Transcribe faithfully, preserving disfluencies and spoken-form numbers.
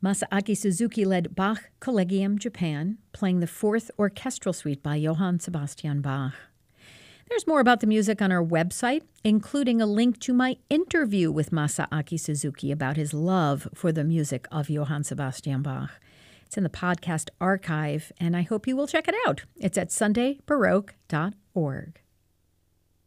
Masaaki Suzuki led Bach Collegium Japan, playing the Fourth Orchestral Suite by Johann Sebastian Bach. There's more about the music on our website, including a link to my interview with Masaaki Suzuki about his love for the music of Johann Sebastian Bach. It's in the podcast archive, and I hope you will check it out. It's at sunday baroque dot org.